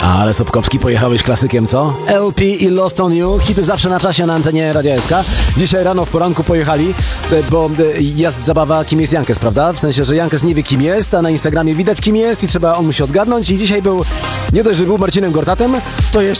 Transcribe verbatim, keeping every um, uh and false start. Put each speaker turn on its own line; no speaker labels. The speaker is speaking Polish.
Ale Sobkowski, pojechałeś klasykiem, co? L P i Lost on You, hity zawsze na czasie na antenie Radia S K. Dzisiaj rano w poranku pojechali, bo jest zabawa kim jest Jankes, prawda? W sensie, że Jankes nie wie kim jest, a na Instagramie widać kim jest i trzeba, on musi odgadnąć i dzisiaj był, nie dość, że był Marcinem Gortatem, to jeszcze